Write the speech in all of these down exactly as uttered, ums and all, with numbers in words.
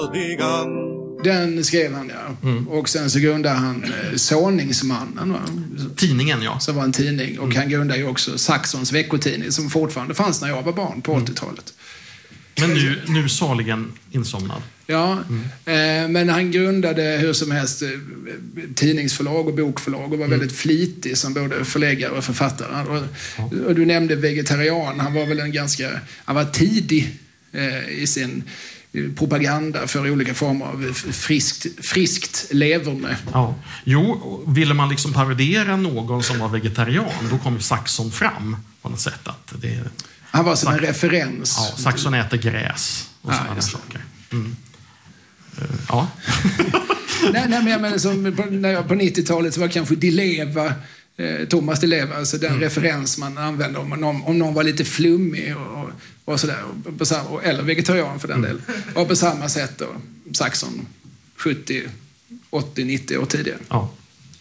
Den skrev han, ja. Mm. Och sen så grundade han eh, Såningsmannen, va? Tidningen, ja. Som var en tidning. Och mm. han grundade ju också Saxons veckotidning, som fortfarande fanns när jag var barn på mm. åttiotalet. Men nu, nu saligen insomnad. Ja, mm. eh, men han grundade hur som helst eh, tidningsförlag och bokförlag och var mm. väldigt flitig som både förläggare och författare. Och, ja. och du nämnde vegetarian. Han var väl en ganska... Han var tidig eh, i sin propaganda för olika former av friskt, friskt leverne. Ja. Jo, ville man liksom parodera någon som var vegetarian, då kom ju Saxon fram på något sätt. Att det, han var som Sax- en referens. Ja, Saxon äter gräs och sådana ja, saker. Mm. Uh, ja. nej, nej, men jag menar, som på, när jag, på nittiotalet så var kanske Di Leva, eh, Thomas Di Leva, alltså den mm. referens man använde om någon, om någon var lite flummig och, och sådär, och på samma, eller vegetarian för den mm. del. Och på samma sätt då, Saxon sjuttio, åttio, nittio år tidigare. Ja.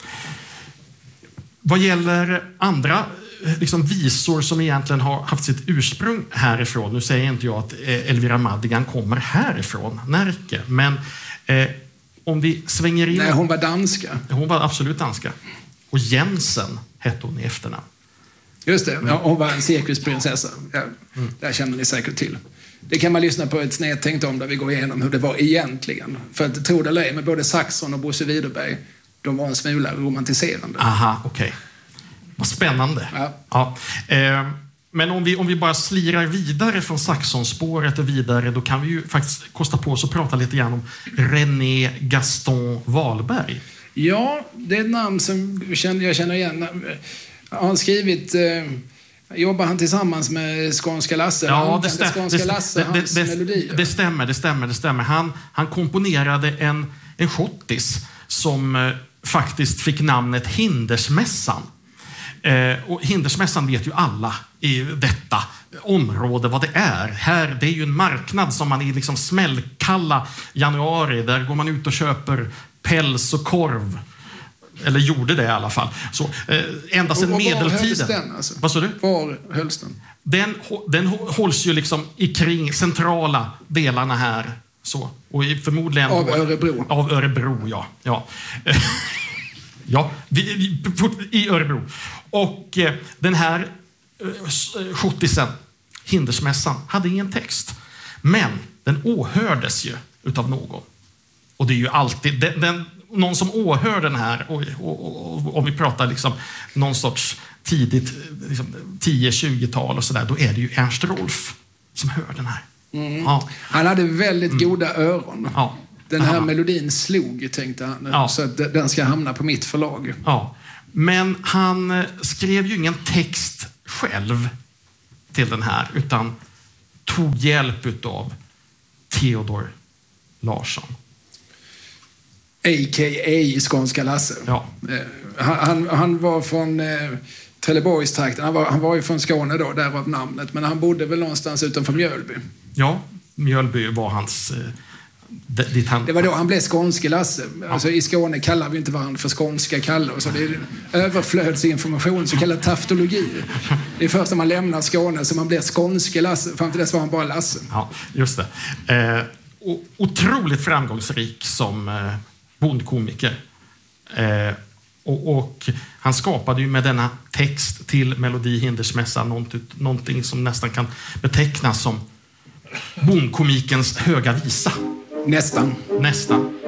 Vad gäller andra liksom visor som egentligen har haft sitt ursprung härifrån, nu säger inte jag att Elvira Madigan kommer härifrån, Närke, men eh, om vi svänger in... Nej, hon var danska. Hon var absolut danska. Och Jensen hette hon i efternamn. Just det, ja, hon var en cirkusprinsessa. Ja, mm. Det känner ni säkert till. Det kan man lyssna på ett snedtänkt om där vi går igenom hur det var egentligen. För att tro det eller ej, med både Saxon och Bosse Widerberg, de var en smula romantiserande. Aha, okej. Okay. Vad spännande. Ja. Ja. Eh, men om vi, om vi bara slirar vidare från Saxonspåret och vidare, då kan vi ju faktiskt kosta på oss att prata lite grann om René Gaston Wahlberg. Ja, det är ett namn som jag känner igen. Han har skrivit... Eh, jobbar han tillsammans med Skånska Lasse? Ja, det, stäm- Skånska det, Lasse, det, hans det, melodier. det stämmer, det stämmer, det stämmer. Han, han komponerade en, en schottis som eh, faktiskt fick namnet Hindersmässan. Eh, och Hindersmässan vet ju alla i detta område vad det är. Här, det är ju en marknad som man i liksom smällkalla januari, där går man ut och köper päls och korv. Eller gjorde det i alla fall. Så, eh, ända sedan medeltiden. Var hölls den? Alltså? Vad sa du? Var hölls den? Den, den hålls ju liksom i kring centrala delarna här. Så. Och förmodligen... Av Örebro. Av Örebro, ja. Ja, ja vi, vi, i Örebro. Och eh, den här eh, schottisen, Hindersmässan, hade ingen text. Men den åhördes ju utav någon. Och det är ju alltid... Den, den, någon som åhör den här, och, och, och, och om vi pratar liksom någon sorts tidigt liksom tio-tjugotal och sådär, då är det ju Ernst Rolf som hör den här. Mm. Ja. Han hade väldigt mm. goda öron. Ja. Den här Aha. melodin slog, tänkte han, ja. så att den ska hamna på mitt förlag. Ja. Men han skrev ju ingen text själv till den här, utan tog hjälp utav Theodor Larsson. A K A Skånska Lasse. Ja. Han, han, han var från eh, Trelleborgstrakten. Han var, han var ju från Skåne då, därav namnet. Men han bodde väl någonstans utanför Mjölby. Ja, Mjölby var hans... Eh, dit han... Det var då han blev Skånske Lasse. Ja. Alltså, i Skåne kallar vi inte varandra för Skånska Kalle. Och så det är överflödsinformation, så kallad taftologi. Det är först när man lämnar Skåne så man blir Skånske Lasse. Fram till dess var han bara Lasse. Ja, just det. Eh, och, otroligt framgångsrik som... Eh, bondkomiker. Eh, och, och han skapade ju med denna text till melodi Hindersmässan någonting, någonting som nästan kan betecknas som bondkomikens höga visa. Nästan. Nästan.